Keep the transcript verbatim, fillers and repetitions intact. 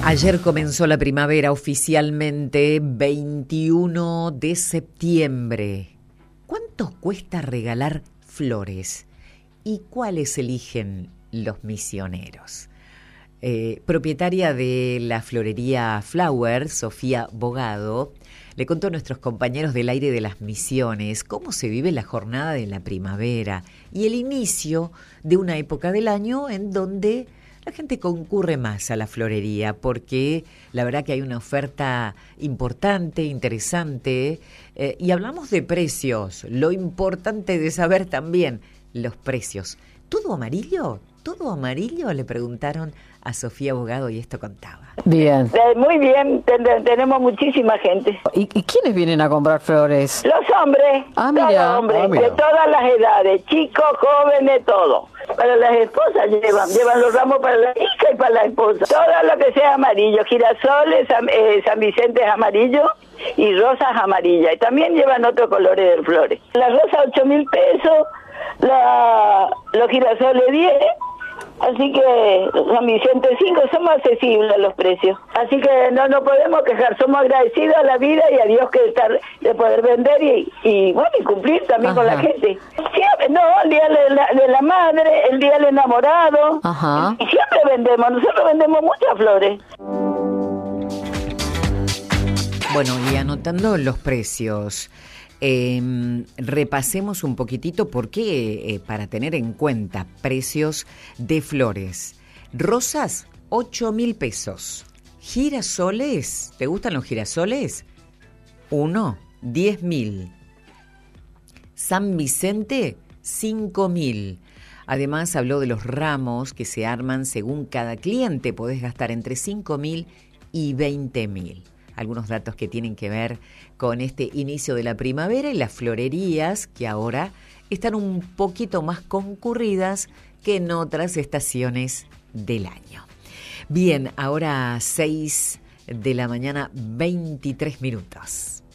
Ayer comenzó la primavera oficialmente, veintiuno de septiembre. ¿Cuánto cuesta regalar flores? ¿Y cuáles eligen los misioneros? Eh, propietaria de la florería Flower, Sofía Bogado, le contó a nuestros compañeros del aire de las misiones cómo se vive la jornada de la primavera y el inicio de una época del año en donde la gente concurre más a la florería porque la verdad que hay una oferta importante, interesante, eh, y hablamos de precios. Lo importante de saber también los precios. ¿Todo amarillo? ¿Todo amarillo? Le preguntaron a Sofía Bogado y esto contaba. Bien. Eh, muy bien, ten- tenemos muchísima gente. ¿Y, ¿Y quiénes vienen a comprar flores? Los hombres, Ah, todos mira. hombres, Ah, mira. de todas las edades, chicos, jóvenes, todo. Para las esposas llevan, llevan los ramos para la hija y para la esposa. Todo lo que sea amarillo, girasoles, San, eh, San Vicente es amarillo y rosas amarillas. Y también llevan otros colores de flores. Las rosas ocho mil pesos, la, los girasoles diez. Así que San Vicente cinco, somos accesibles a los precios. Así que no nos podemos quejar, somos agradecidos a la vida y a Dios que estar de poder vender y, y bueno, y cumplir también Ajá. con la gente. Siempre, no, el día de la, de la madre, el día del enamorado. Ajá. Y siempre vendemos, nosotros vendemos muchas flores. Bueno, y anotando los precios, eh, repasemos un poquitito por qué, eh, para tener en cuenta precios de flores. Rosas, ocho mil pesos. Girasoles, ¿te gustan los girasoles? Uno, diez mil. San Vicente, cinco mil. Además habló de los ramos que se arman según cada cliente. Podés gastar entre cinco mil y veinte mil. Algunos datos que tienen que ver con este inicio de la primavera y las florerías que ahora están un poquito más concurridas que en otras estaciones del año. Bien, ahora seis de la mañana, veintitrés minutos.